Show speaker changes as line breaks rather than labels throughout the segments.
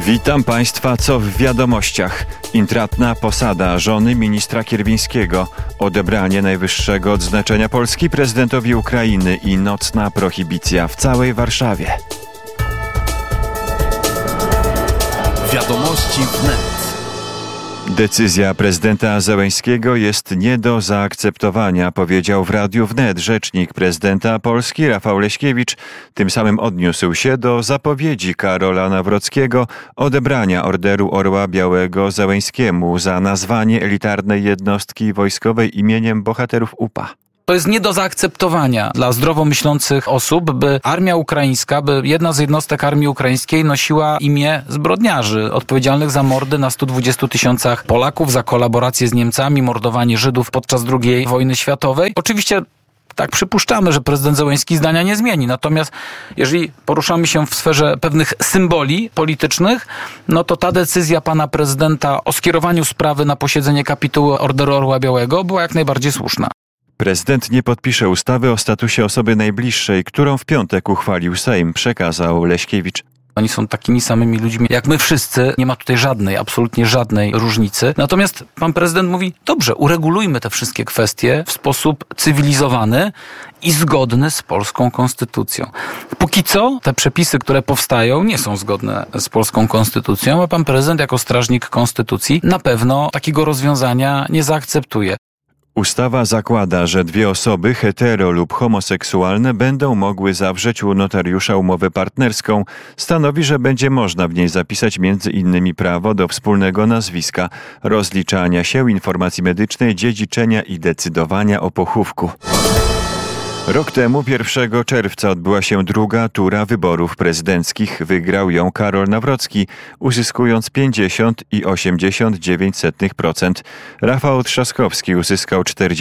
Witam Państwa, co w wiadomościach. Intratna posada żony ministra Kierwińskiego, odebranie najwyższego odznaczenia Polski prezydentowi Ukrainy i nocna prohibicja w całej Warszawie.
Wiadomości wnet.
Decyzja prezydenta Zełenskiego jest nie do zaakceptowania, powiedział w Radiu Wnet rzecznik prezydenta Polski Rafał Leśkiewicz. Tym samym odniósł się do zapowiedzi Karola Nawrockiego odebrania Orderu Orła Białego Zełenskiemu za nazwanie elitarnej jednostki wojskowej imieniem bohaterów UPA.
To jest nie do zaakceptowania dla zdrowo myślących osób, by armia ukraińska, by jedna z jednostek armii ukraińskiej nosiła imię zbrodniarzy odpowiedzialnych za mordy na 120 000 Polaków, za kolaborację z Niemcami, mordowanie Żydów podczas II wojny światowej. Oczywiście tak przypuszczamy, że prezydent Zełenski zdania nie zmieni. Natomiast jeżeli poruszamy się w sferze pewnych symboli politycznych, no to ta decyzja pana prezydenta o skierowaniu sprawy na posiedzenie kapituły Orderu Orła Białego była jak najbardziej słuszna.
Prezydent nie podpisze ustawy o statusie osoby najbliższej, którą w piątek uchwalił Sejm, przekazał Leśkiewicz.
Oni są takimi samymi ludźmi jak my wszyscy. Nie ma tutaj absolutnie żadnej różnicy. Natomiast pan prezydent mówi, dobrze, uregulujmy te wszystkie kwestie w sposób cywilizowany i zgodny z polską konstytucją. Póki co te przepisy, które powstają, nie są zgodne z polską konstytucją, a pan prezydent jako strażnik konstytucji na pewno takiego rozwiązania nie zaakceptuje.
Ustawa zakłada, że dwie osoby hetero lub homoseksualne będą mogły zawrzeć u notariusza umowę partnerską. Stanowi, że będzie można w niej zapisać m.in. prawo do wspólnego nazwiska, rozliczania się, informacji medycznej, dziedziczenia i decydowania o pochówku. Rok temu, 1 czerwca, odbyła się druga tura wyborów prezydenckich. Wygrał ją Karol Nawrocki, uzyskując 50,89%. Rafał Trzaskowski uzyskał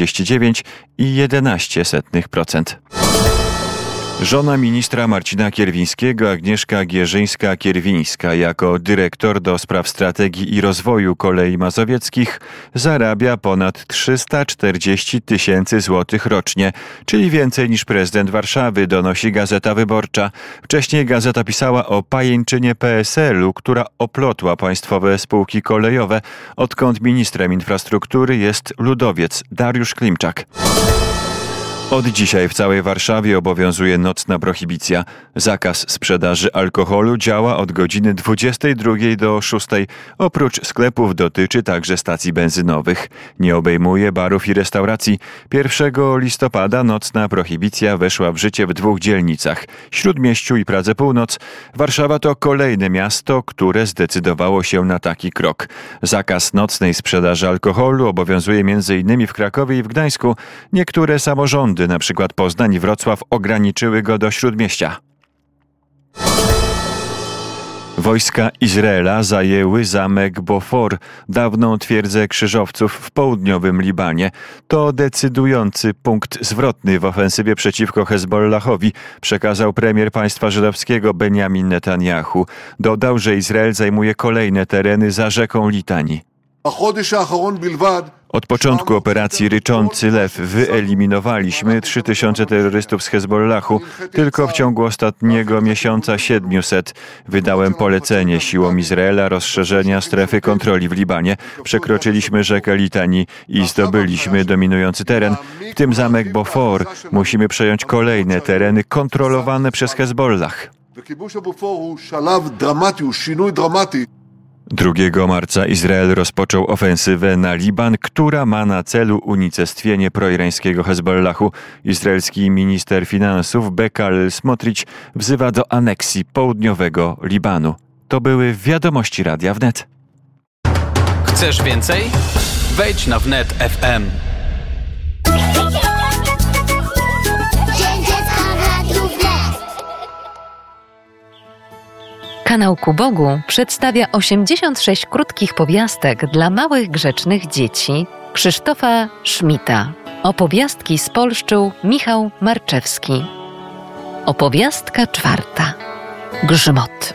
49,11%. Żona ministra Marcina Kierwińskiego, Agnieszka Gierzyńska-Kierwińska, jako dyrektor do spraw strategii i rozwoju kolei mazowieckich zarabia ponad 340 000 złotych rocznie, czyli więcej niż prezydent Warszawy, donosi Gazeta Wyborcza. Wcześniej gazeta pisała o pajęczynie PSL-u, która oplotła państwowe spółki kolejowe, odkąd ministrem infrastruktury jest ludowiec Dariusz Klimczak. Od dzisiaj w całej Warszawie obowiązuje nocna prohibicja. Zakaz sprzedaży alkoholu działa od godziny 22 do 6. Oprócz sklepów dotyczy także stacji benzynowych. Nie obejmuje barów i restauracji. 1 listopada nocna prohibicja weszła w życie w 2 dzielnicach: Śródmieściu i Pradze Północ. Warszawa to kolejne miasto, które zdecydowało się na taki krok. Zakaz nocnej sprzedaży alkoholu obowiązuje m.in. w Krakowie i w Gdańsku. Niektóre samorządy, na przykład Poznań i Wrocław, ograniczyły go do Śródmieścia. Wojska Izraela zajęły zamek Bofor, dawną twierdzę krzyżowców w południowym Libanie. To decydujący punkt zwrotny w ofensywie przeciwko Hezbollahowi, przekazał premier państwa żydowskiego Benjamin Netanyahu. Dodał, że Izrael zajmuje kolejne tereny za rzeką Litani. Od początku operacji Ryczący Lew wyeliminowaliśmy 3000 terrorystów z Hezbollahu. Tylko w ciągu ostatniego miesiąca 700. Wydałem polecenie siłom Izraela rozszerzenia strefy kontroli w Libanie. Przekroczyliśmy rzekę Litani i zdobyliśmy dominujący teren, w tym zamek Bofor. Musimy przejąć kolejne tereny kontrolowane przez Hezbollah. 2 marca Izrael rozpoczął ofensywę na Liban, która ma na celu unicestwienie proirańskiego Hezbollahu. Izraelski minister finansów Bezalel Smotrich wzywa do aneksji południowego Libanu. To były wiadomości Radia Wnet.
Chcesz więcej? Wejdź na Wnet FM.
Kanał Ku Bogu przedstawia 86 krótkich powiastek dla małych, grzecznych dzieci Krzysztofa Szmita. Opowiastki spolszczył Michał Marczewski. Opowiastka 4. Grzmot.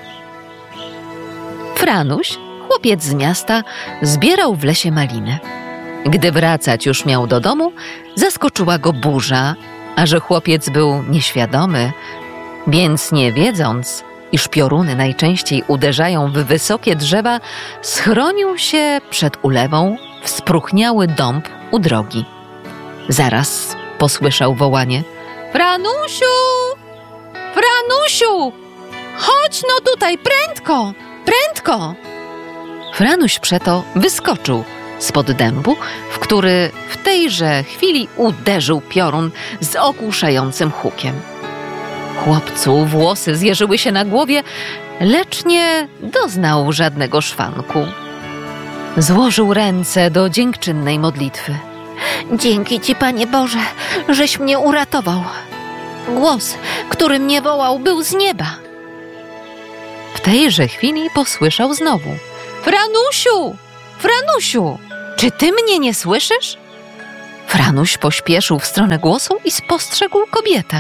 Franuś, chłopiec z miasta, zbierał w lesie maliny. Gdy wracać już miał do domu, zaskoczyła go burza, a że chłopiec był nieświadomy, więc nie wiedząc, iż pioruny najczęściej uderzają w wysokie drzewa, schronił się przed ulewą w spróchniały dąb u drogi. Zaraz posłyszał wołanie: Franusiu! Franusiu! Chodź no tutaj, prędko! Prędko! Franuś przeto wyskoczył spod dębu, w który w tejże chwili uderzył piorun z ogłuszającym hukiem. Chłopcu włosy zjeżyły się na głowie, lecz nie doznał żadnego szwanku. Złożył ręce do dziękczynnej modlitwy. Dzięki Ci, Panie Boże, żeś mnie uratował. Głos, który mnie wołał, był z nieba. W tejże chwili posłyszał znowu: Franusiu! Franusiu! Czy Ty mnie nie słyszysz? Franuś pośpieszył w stronę głosu i spostrzegł kobietę.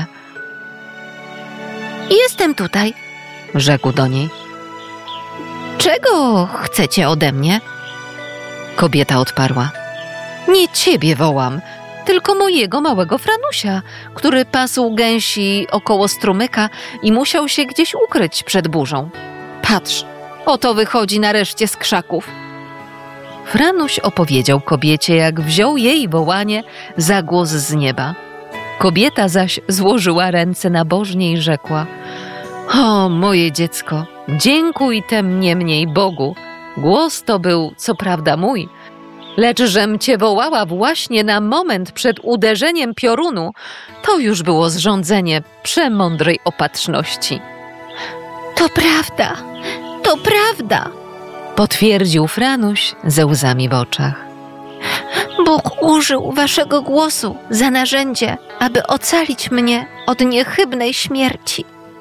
Jestem tutaj, rzekł do niej. Czego chcecie ode mnie? Kobieta odparła: Nie ciebie wołam, tylko mojego małego Franusia, który pasł gęsi około strumyka i musiał się gdzieś ukryć przed burzą. Patrz, oto wychodzi nareszcie z krzaków. Franuś opowiedział kobiecie, jak wziął jej wołanie za głos z nieba. Kobieta zaś złożyła ręce nabożnie i rzekła: O, moje dziecko, dziękuj tem niemniej Bogu. Głos to był co prawda mój, lecz żem cię wołała właśnie na moment przed uderzeniem piorunu, to już było zrządzenie przemądrej opatrzności. To prawda, potwierdził Franuś ze łzami w oczach. Bóg użył waszego głosu za narzędzie, aby ocalić mnie od niechybnej śmierci.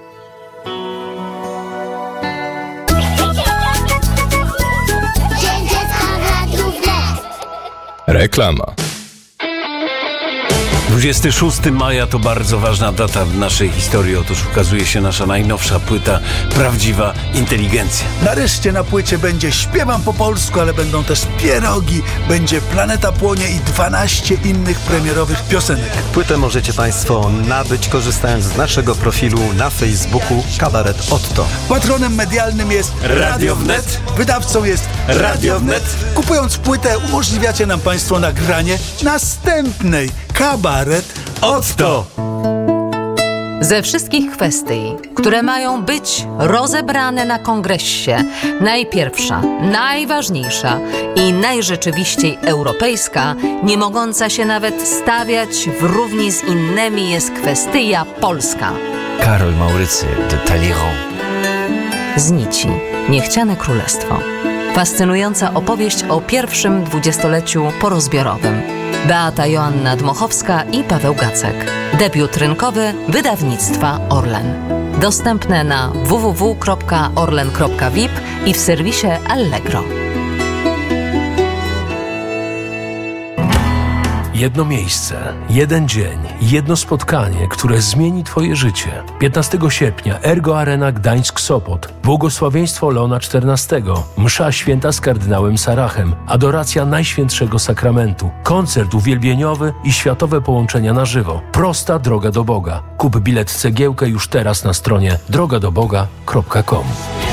Reklama.
26 maja to bardzo ważna data w naszej historii. Otóż ukazuje się nasza najnowsza płyta Prawdziwa Inteligencja.
Nareszcie na płycie będzie Śpiewam po polsku, ale będą też pierogi, będzie Planeta Płonie i 12 innych premierowych piosenek.
Płytę możecie Państwo nabyć, korzystając z naszego profilu na Facebooku Kabaret Otto.
Patronem medialnym jest
Radio Wnet.
Wydawcą jest
Radio Wnet.
Kupując płytę umożliwiacie nam Państwo nagranie następnej Kabaret
Otto.
Ze wszystkich kwestii, które mają być rozebrane na kongresie, najpierwsza, najważniejsza i najrzeczywiściej europejska, nie mogąca się nawet stawiać w równi z innymi, jest kwestia polska.
Karol Maurycy de Talleyrand.
Z nici Niechciane Królestwo. Fascynująca opowieść o pierwszym dwudziestoleciu porozbiorowym. Beata Joanna Dmochowska i Paweł Gacek. Debiut rynkowy wydawnictwa Orlen. Dostępne na www.orlen.vip i w serwisie Allegro.
Jedno miejsce, jeden dzień, jedno spotkanie, które zmieni Twoje życie. 15 sierpnia Ergo Arena Gdańsk-Sopot. Błogosławieństwo Leona XIV. Msza święta z kardynałem Sarachem. Adoracja Najświętszego Sakramentu. Koncert uwielbieniowy i światowe połączenia na żywo. Prosta droga do Boga. Kup bilet cegiełkę już teraz na stronie drogadoboga.com.